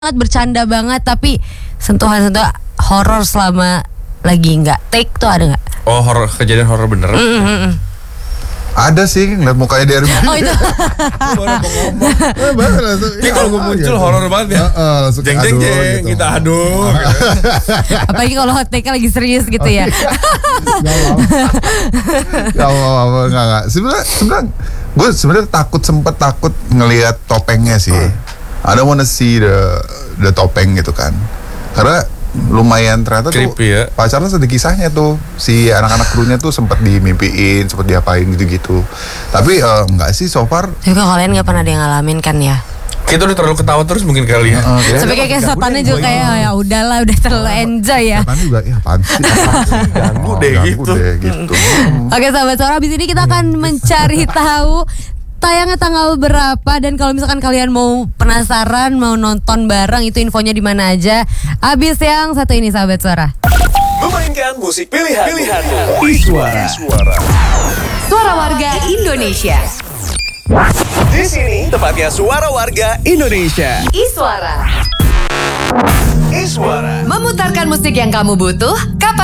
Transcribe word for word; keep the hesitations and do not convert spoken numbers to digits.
banget, bercanda banget, tapi sentuhan-sentuhan horor selama lagi nggak take tuh ada nggak? Oh, horor, kejadian horor beneran? Mm-hmm. Ada sih, ngeliat mukanya dia. Oh itu. Baru mau ngomong. Eh, baru langsung. Ini kalau gue muncul horor banget ya. Heeh, langsung Jeng jeng aduh, jeng, gitu. kita aduh. Apalagi kalau hot take lagi serius gitu ya. Ya Allah, enggak enggak. Sebenarnya sebenarnya gue sebenarnya takut, sempet takut ngelihat topengnya sih. I don't wanna see the the topeng gitu kan. Karena lumayan ternyata Creepy, tuh ya. pacarnya ada kisahnya tuh, si anak-anak krunya tuh sempat dimimpiin, sempat diapain gitu-gitu. Tapi uh, enggak sih so far. Tapi kalau kalian nggak pernah ada yang ngalamin kan ya? Kita udah terlalu ketawa terus mungkin kali ya. Uh, Sampai kayak setannya juga kayak oh, ya udahlah, udah terlalu enjoy ya. Setannya juga ya apaan sih? Ganggu deh gitu. deh gitu. Oke sahabat Suara, abis ini kita akan mencari tahu tayangnya tanggal berapa, dan kalau misalkan kalian mau penasaran mau nonton bareng, itu infonya di mana aja. Abis yang satu ini sahabat Suara. Memainkan musik pilihan pilihanmu. Iswara. Iswara. Suara Warga Indonesia. Di sini tempatnya suara warga Indonesia. Iswara. Iswara. Memutarkan musik yang kamu butuh kapan